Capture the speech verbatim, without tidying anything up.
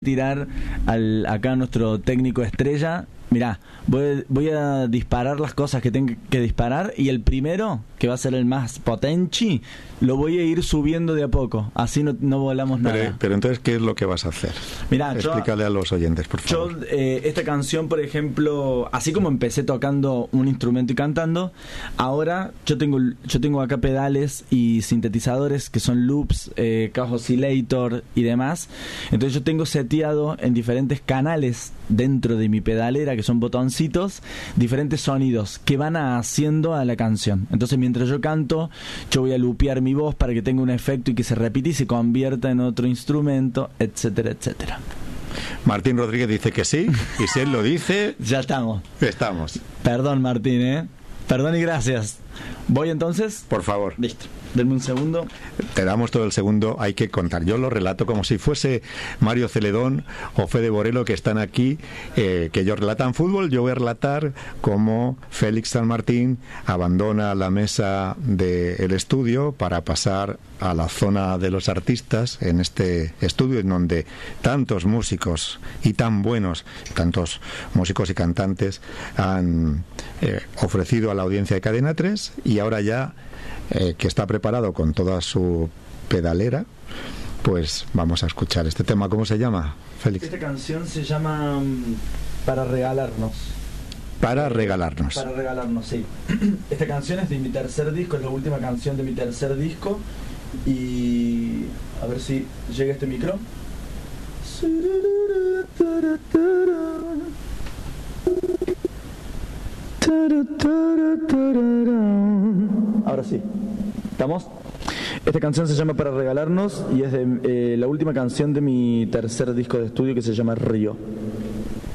tirar al, acá a nuestro técnico estrella. Mirá, voy, voy a disparar las cosas que tengo que disparar, y el primero, que va a ser el más potenchi, lo voy a ir subiendo de a poco, así no, no volamos nada. Pero, pero entonces, ¿qué es lo que vas a hacer? Mirá, explícale yo, a los oyentes, por favor. Yo, eh, esta canción, por ejemplo, así como empecé tocando un instrumento y cantando, ahora yo tengo yo tengo acá pedales y sintetizadores que son loops, eh, Chaos Oscillator y demás. Entonces yo tengo seteado en diferentes canales dentro de mi pedalera, que son botoncitos, diferentes sonidos que van haciendo a la canción. Entonces mientras yo canto, yo voy a loopear mi voz para que tenga un efecto y que se repita y se convierta en otro instrumento, etcétera, etcétera. Martín Rodríguez dice que sí, y si él lo dice, ya estamos. Estamos. Perdón, Martín, ¿eh? Perdón y gracias. ¿Voy entonces? Por favor. Listo. Denme un segundo. Te damos todo el segundo, hay que contar. Yo lo relato como si fuese Mario Celedón o Fede Borelo, que están aquí, eh, que ellos relatan fútbol. Yo voy a relatar cómo Félix San Martín abandona la mesa del estudio para pasar a la zona de los artistas, en este estudio en donde tantos músicos y tan buenos, tantos músicos y cantantes han eh, ofrecido a la audiencia de Cadena tres, y ahora ya Eh, que está preparado con toda su pedalera, pues vamos a escuchar este tema. ¿Cómo se llama, Félix? Esta canción se llama um, Para Regalarnos. Para regalarnos. Para regalarnos, sí. Esta canción es de mi tercer disco, es la última canción de mi tercer disco, y a ver si llega este micro. Ahora sí, ¿estamos? Esta canción se llama Para Regalarnos y es de, eh, la última canción de mi tercer disco de estudio, que se llama Río.